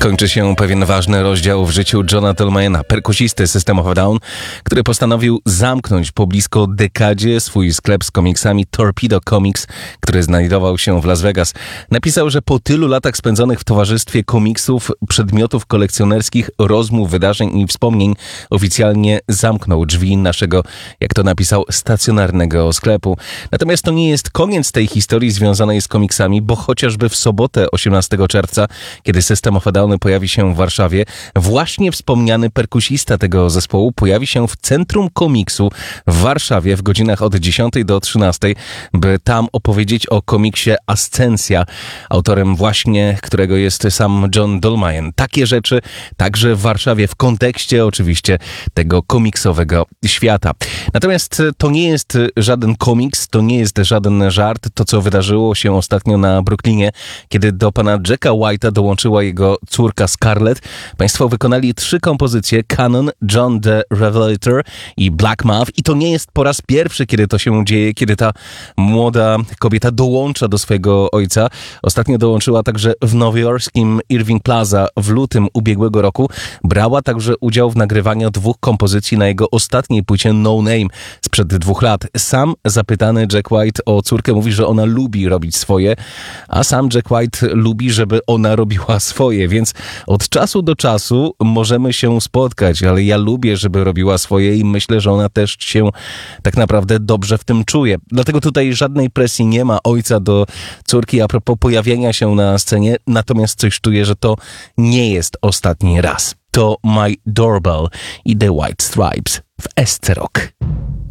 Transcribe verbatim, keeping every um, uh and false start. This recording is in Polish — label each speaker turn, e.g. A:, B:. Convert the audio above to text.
A: Kończy się pewien ważny rozdział w życiu Johna Dolmayana, perkusisty System of a Down, który postanowił zamknąć po blisko dekadzie swój sklep z komiksami Torpedo Comics, który znajdował się w Las Vegas. Napisał, że po tylu latach spędzonych w towarzystwie komiksów, przedmiotów kolekcjonerskich, rozmów, wydarzeń i wspomnień oficjalnie zamknął drzwi naszego, jak to napisał, stacjonarnego sklepu. Natomiast to nie jest koniec tej historii związanej z komiksami, bo chociażby w sobotę osiemnastego czerwca, kiedy System of a Down pojawi się w Warszawie, właśnie wspomniany perkusista tego zespołu pojawi się w Centrum Komiksu w Warszawie w godzinach od dziesiątej do trzynastej, by tam opowiedzieć o komiksie Ascensia, autorem właśnie którego jest sam John Dolmayan. Takie rzeczy także w Warszawie w kontekście oczywiście tego komiksowego świata. Natomiast to nie jest żaden komiks, to nie jest żaden żart, to co wydarzyło się ostatnio na Brooklynie, kiedy do pana Jacka White'a dołączyła jego córka Scarlett. Państwo wykonali trzy kompozycje: Canon, John the Revelator i Black Math. I to nie jest po raz pierwszy, kiedy to się dzieje, kiedy ta młoda kobieta dołącza do swojego ojca. Ostatnio dołączyła także w nowojorskim Irving Plaza w lutym ubiegłego roku. Brała także udział w nagrywaniu dwóch kompozycji na jego ostatniej płycie No Name sprzed dwóch lat. Sam zapytany Jack White o córkę mówi, że ona lubi robić swoje, a sam Jack White lubi, żeby ona robiła swoje, więc od czasu do czasu możemy się spotkać, ale ja lubię, żeby robiła swoje i myślę, że ona też się tak naprawdę dobrze w tym czuje. Dlatego tutaj żadnej presji nie ma ojca do córki a propos pojawienia się na scenie, natomiast coś czuję, że to nie jest ostatni raz. To My Doorbell i The White Stripes w S C Rock.